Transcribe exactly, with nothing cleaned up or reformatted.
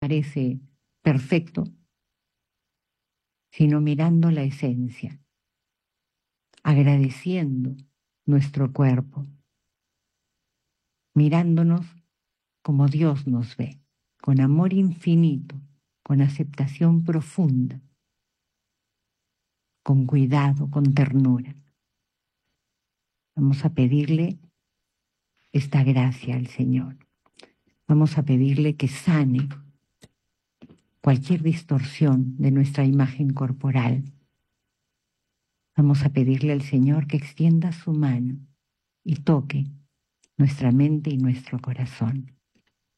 parece perfecto, sino mirando la esencia, agradeciendo nuestro cuerpo, mirándonos como Dios nos ve, con amor infinito, con aceptación profunda, con cuidado, con ternura. Vamos a pedirle esta gracia al Señor. Vamos a pedirle que sane cualquier distorsión de nuestra imagen corporal. Vamos a pedirle al Señor que extienda su mano y toque nuestra mente y nuestro corazón.